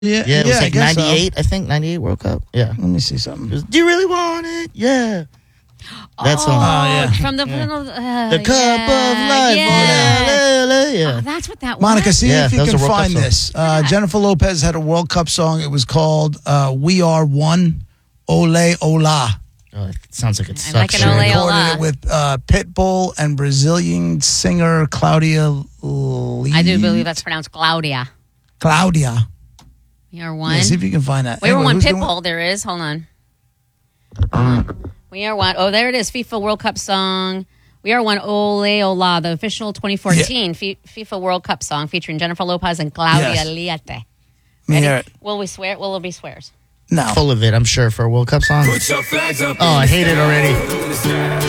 Yeah, Yeah, it was like I guess 98, I think. 98 World Cup. Yeah. Let me see something. It was, do you really want it? Yeah. That song. yeah. From the The Cup of Life. Yeah. Yeah. Oh, that's what that was. Monica, see Yeah, if you that was can a World Cup find song. this. Jennifer Lopez had a World Cup song. It was called "We Are One." Ole Ola. Oh, it sounds like it sucks. like an She Ole already. Ola. recorded it with Pitbull and Brazilian singer Claudia Lee. I do believe that's pronounced Claudia. Claudia. We are one. Yeah, see if you can find that. We are Anyway, one who's doing- Pitbull. There is. Hold on. We are one. Oh, there it is. FIFA World Cup song. We are one. Ole Ola, the official 2014 FIFA World Cup song featuring Jennifer Lopez and Claudia Yes. Liete. Let me hear it. Will we swear? Will it be swears? No. Full of it, I'm sure, for a World Cup song. Put your flags up. Oh, I hate it already. In the sky.